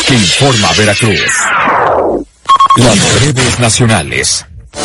que informa Veracruz. Las breves nacionales.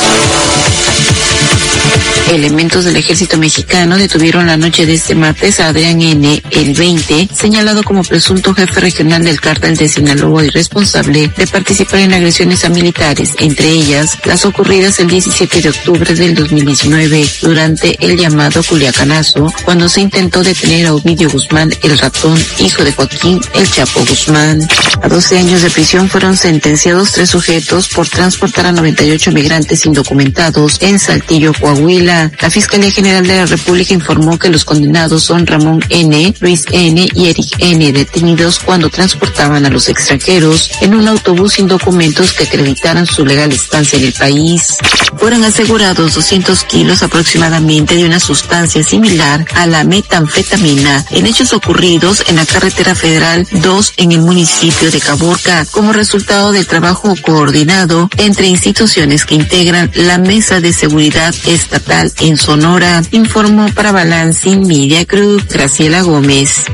Elementos del ejército mexicano detuvieron la noche de este martes a Adrián N., el 20, señalado como presunto jefe regional del cártel de Sinaloa y responsable de participar en agresiones a militares, entre ellas las ocurridas el 17 de octubre del 2019 durante el llamado Culiacanazo, cuando se intentó detener a Ovidio Guzmán, el ratón, hijo de Joaquín El Chapo Guzmán. A 12 años de prisión fueron sentenciados 3 sujetos por transportar a 98 migrantes indocumentados en Saltillo, Coahuila. La Fiscalía General de la República informó que los condenados son Ramón N., Luis N. y Eric N., detenidos cuando transportaban a los extranjeros en un autobús sin documentos que acreditaran su legal estancia en el país. Fueron asegurados 200 kilos aproximadamente de una sustancia similar a la metanfetamina en hechos ocurridos en la carretera federal 2 en el municipio de Caborca, como resultado del trabajo coordinado entre instituciones que integran la Mesa de Seguridad Estatal en Sonora, informó para Balancing Media Group Graciela Gómez.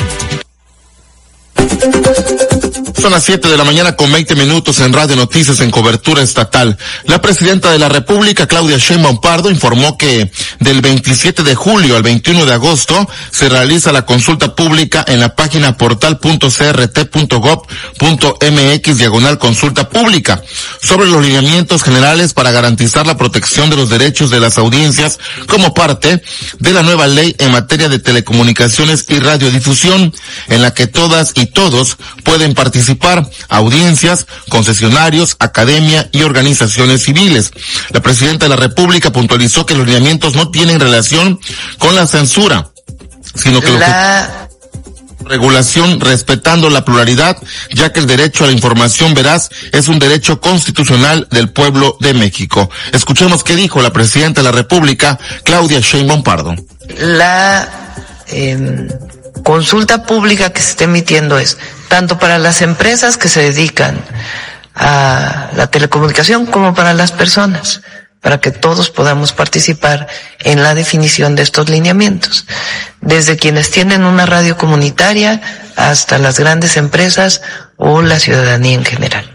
Son las 7 de la mañana con 20 minutos en Radio Noticias en cobertura estatal. La presidenta de la República, Claudia Sheinbaum Pardo, informó que del 27 de julio al 21 de agosto se realiza la consulta pública en la página portal.crt.gov.mx/consulta pública sobre los lineamientos generales para garantizar la protección de los derechos de las audiencias como parte de la nueva ley en materia de telecomunicaciones y radiodifusión, en la que todas y todos pueden participar, audiencias, concesionarios, academia y organizaciones civiles. La presidenta de la República puntualizó que los lineamientos no tienen relación con la censura, sino que regulación respetando la pluralidad, ya que el derecho a la información veraz es un derecho constitucional del pueblo de México. Escuchemos qué dijo la presidenta de la República, Claudia Sheinbaum Pardo. La consulta pública que se está emitiendo es tanto para las empresas que se dedican a la telecomunicación como para las personas, para que todos podamos participar en la definición de estos lineamientos, desde quienes tienen una radio comunitaria hasta las grandes empresas o la ciudadanía en general.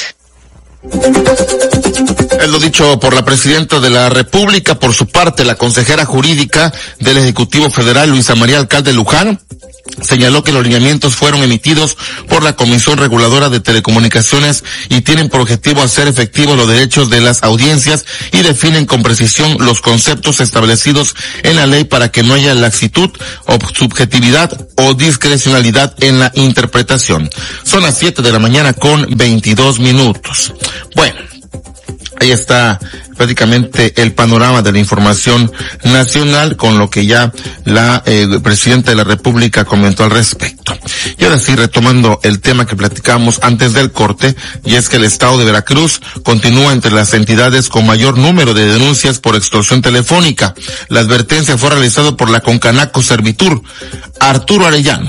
Es lo dicho por la presidenta de la República. Por su parte, la consejera jurídica del Ejecutivo Federal, Luisa María Alcalde Luján, señaló que los lineamientos fueron emitidos por la Comisión Reguladora de Telecomunicaciones y tienen por objetivo hacer efectivos los derechos de las audiencias y definen con precisión los conceptos establecidos en la ley para que no haya laxitud o subjetividad o discrecionalidad en la interpretación. Son las 7 de la mañana con 22 minutos. Bueno, ahí está prácticamente el panorama de la información nacional con lo que ya la presidenta de la República comentó al respecto. Y ahora sí, retomando el tema que platicamos antes del corte, y es que el estado de Veracruz continúa entre las entidades con mayor número de denuncias por extorsión telefónica. La advertencia fue realizada por la Concanaco Servitur. Arturo Arellano.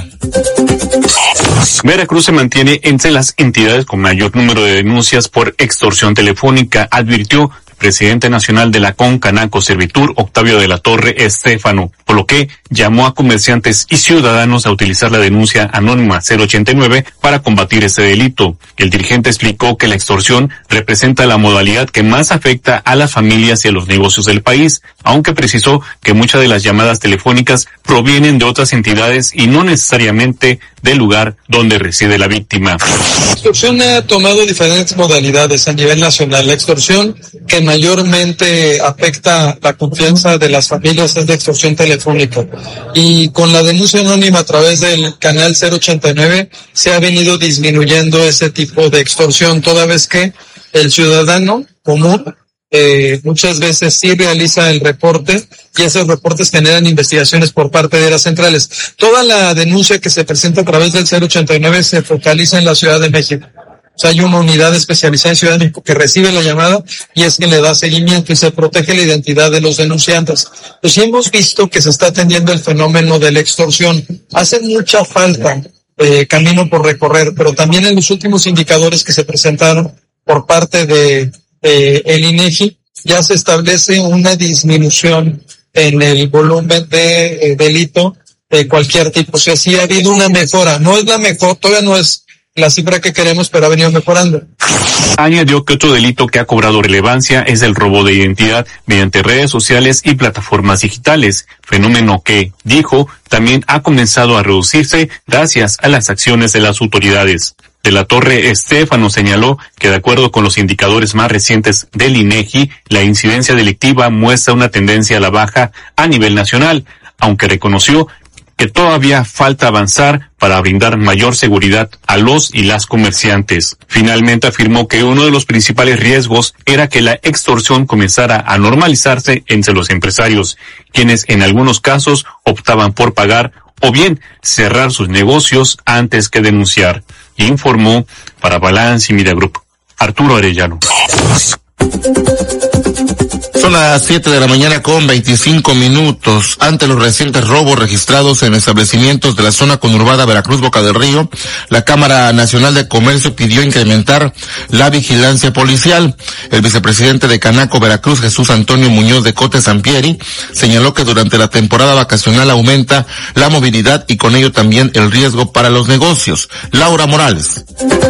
Veracruz se mantiene entre las entidades con mayor número de denuncias por extorsión telefónica, advirtió presidente nacional de la Concanaco Servitur, Octavio de la Torre Estéfano, por lo que llamó a comerciantes y ciudadanos a utilizar la denuncia anónima 089 para combatir este delito. El dirigente explicó que la extorsión representa la modalidad que más afecta a las familias y a los negocios del país, aunque precisó que muchas de las llamadas telefónicas provienen de otras entidades y no necesariamente del lugar donde reside la víctima. La extorsión ha tomado diferentes modalidades a nivel nacional. La extorsión que mayormente afecta la confianza de las familias es de extorsión telefónica. Y con la denuncia anónima a través del canal 089 se ha venido disminuyendo ese tipo de extorsión, toda vez que el ciudadano común muchas veces sí realiza el reporte y esos reportes generan investigaciones por parte de las centrales. Toda la denuncia que se presenta a través del 089 se focaliza en la Ciudad de México. O sea, hay una unidad especializada en Ciudad de México que recibe la llamada y es que le da seguimiento y se protege la identidad de los denunciantes. Pues sí hemos visto que se está atendiendo el fenómeno de la extorsión. Hace mucha falta camino por recorrer, pero también en los últimos indicadores que se presentaron por parte de el INEGI ya se establece una disminución en el volumen de delito de cualquier tipo. O sea, sí ha habido una mejora. No es la mejor, todavía no es la cifra que queremos, pero ha venido mejorando. Añadió que otro delito que ha cobrado relevancia es el robo de identidad mediante redes sociales y plataformas digitales, fenómeno que, dijo, también ha comenzado a reducirse gracias a las acciones de las autoridades. De la Torre Estéfano señaló que de acuerdo con los indicadores más recientes del INEGI, la incidencia delictiva muestra una tendencia a la baja a nivel nacional, aunque reconoció que todavía falta avanzar para brindar mayor seguridad a los y las comerciantes. Finalmente afirmó que uno de los principales riesgos era que la extorsión comenzara a normalizarse entre los empresarios, quienes en algunos casos optaban por pagar o bien cerrar sus negocios antes que denunciar. Informó para Balance y Media Group, Arturo Arellano. Son las 7 de la mañana con 25 minutos. Ante los recientes robos registrados en establecimientos de la zona conurbada Veracruz-Boca del Río, la Cámara Nacional de Comercio pidió incrementar la vigilancia policial. El vicepresidente de Canaco Veracruz, Jesús Antonio Muñoz de Cote Sampieri, señaló que durante la temporada vacacional aumenta la movilidad y con ello también el riesgo para los negocios. Laura Morales.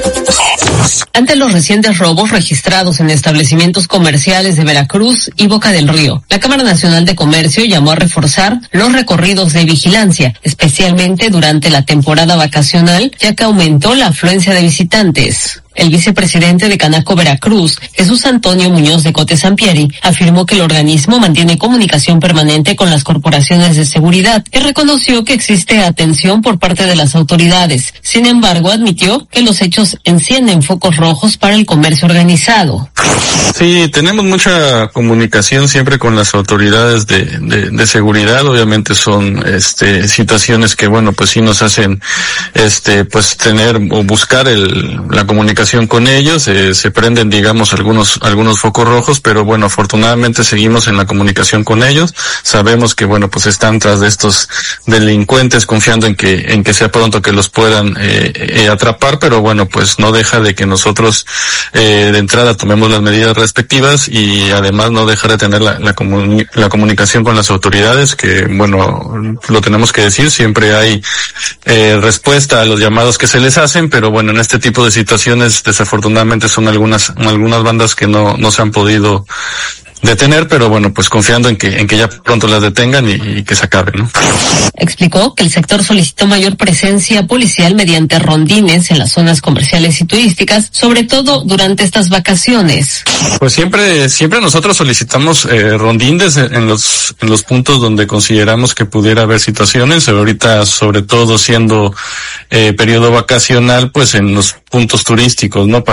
Ante los recientes robos registrados en establecimientos comerciales de Veracruz y Boca del Río, la Cámara Nacional de Comercio llamó a reforzar los recorridos de vigilancia, especialmente durante la temporada vacacional, ya que aumentó la afluencia de visitantes. El vicepresidente de Canaco Veracruz, Jesús Antonio Muñoz de Cote Sampieri, afirmó que el organismo mantiene comunicación permanente con las corporaciones de seguridad y reconoció que existe atención por parte de las autoridades. Sin embargo, admitió que los hechos encienden focos rojos para el comercio organizado. Sí, tenemos mucha comunicación siempre con las autoridades de seguridad. Obviamente son situaciones que bueno, pues sí nos hacen pues tener o buscar la comunicación con ellos. Se prenden, digamos, algunos focos rojos, pero bueno, afortunadamente seguimos en la comunicación con ellos. Sabemos que bueno, pues están tras de estos delincuentes, confiando en que sea pronto que los puedan atrapar, pero bueno, pues no deja de que nosotros de entrada tomemos las medidas respectivas y además no dejar de tener la comunicación con las autoridades, que bueno, lo tenemos que decir, siempre hay respuesta a los llamados que se les hacen, pero bueno, en este tipo de situaciones desafortunadamente son algunas bandas que no se han podido detener, pero bueno, pues confiando en que ya pronto las detengan y que se acaben, ¿no? Explicó que el sector solicitó mayor presencia policial mediante rondines en las zonas comerciales y turísticas, sobre todo durante estas vacaciones. Pues siempre nosotros solicitamos rondines en los puntos donde consideramos que pudiera haber situaciones. Ahorita, sobre todo siendo periodo vacacional, pues en los puntos turísticos, ¿no?